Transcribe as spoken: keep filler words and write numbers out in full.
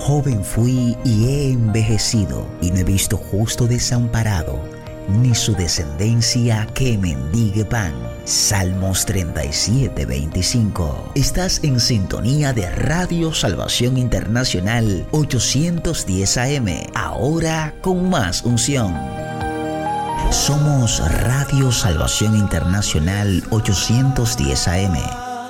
Joven fui y he envejecido, y no he visto justo desamparado, ni su descendencia que mendigue pan. Salmos treinta y siete, veinticinco. Estás en sintonía de Radio Salvación Internacional ochocientos diez A M, ahora con más unción. Somos Radio Salvación Internacional ochocientos diez A M,